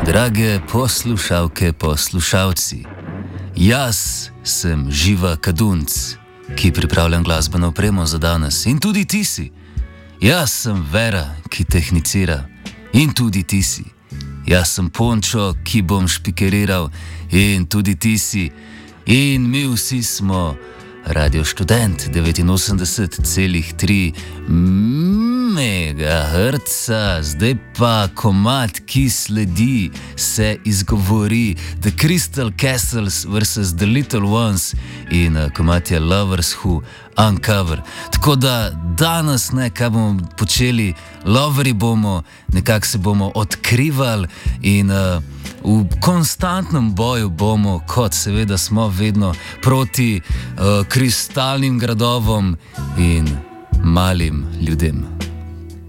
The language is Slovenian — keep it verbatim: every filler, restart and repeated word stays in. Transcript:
Drage poslušalke, poslušalci, jaz sem Živa Kadunc, ki pripravljam glasbeno opremo za danes. In tudi ti si. Jaz sem Vera, ki tehnicira. In tudi ti si. Jaz sem Pončo, ki bom špikeriral. In tudi ti si. In mi vsi smo Radio Študent devetinosemdeset celih tri megaherca. Zdaj pa komad, ki sledi, se izgovori The Crystal Castles versus The Little Ones in uh, komad je Lovers Who Uncover. Tako da danes ne, kaj bomo počeli, loveri bomo, nekako se bomo odkrivali in uh, v konstantnem boju bomo, kot seveda smo vedno, proti uh, kristalnim gradovom in malim ljudem.